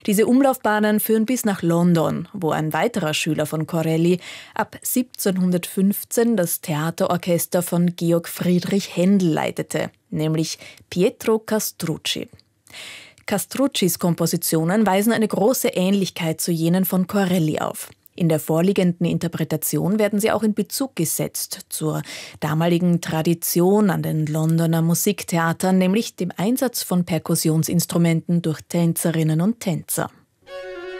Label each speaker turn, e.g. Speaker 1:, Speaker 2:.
Speaker 1: Diese Umlaufbahnen führen bis nach London, wo ein weiterer Schüler von Corelli ab 1715 das Theaterorchester von Georg Friedrich Händel leitete, nämlich Pietro Castrucci. Castruccis Kompositionen weisen eine große Ähnlichkeit zu jenen von Corelli auf. In der vorliegenden Interpretation werden sie auch in Bezug gesetzt zur damaligen Tradition an den Londoner Musiktheatern, nämlich dem Einsatz von Perkussionsinstrumenten durch Tänzerinnen und Tänzer.